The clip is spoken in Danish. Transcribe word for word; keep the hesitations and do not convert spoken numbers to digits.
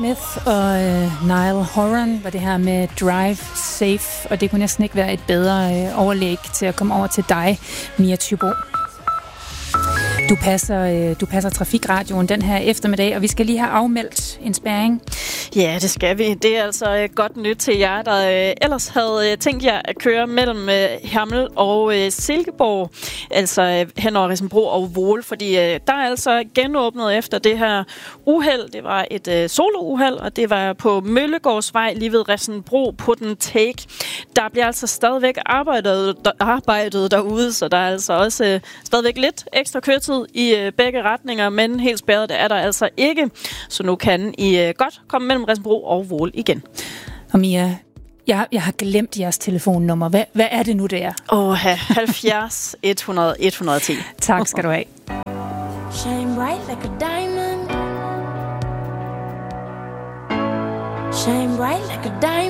Smith og øh, Niall Horan var det her med Drive Safe, og det kunne næsten ikke være et bedre øh, overlæg til at komme over til dig, Mia Thybo. Du passer, øh, du passer Trafikradioen den her eftermiddag, og vi skal lige have afmeldt en spærring. Ja, det skal vi. Det er altså øh, godt nyt til jer, der øh, ellers havde øh, tænkt jer at køre mellem øh, Hermel og øh, Silkeborg, altså øh, hen over Risenbro og Vål, fordi øh, der er altså genåbnet efter det her uheld. Det var et øh, solo-uheld, og det var på Møllegårdsvej lige ved Risenbro på den take. Der bliver altså stadigvæk arbejdet, der, arbejdet derude, så der er altså også øh, stadigvæk lidt ekstra køretid i øh, begge retninger, men helt spærret det er der altså ikke. Så nu kan I øh, godt komme mellem Risenbro og Vål igen. Og Mia, jeg, jeg har glemt jeres telefonnummer. Hvad, hvad er det nu, det er? Åh, halvfjerds hundrede et hundrede og ti. Tak skal du have. Shine bright like a diamond. Shine bright like a diamond.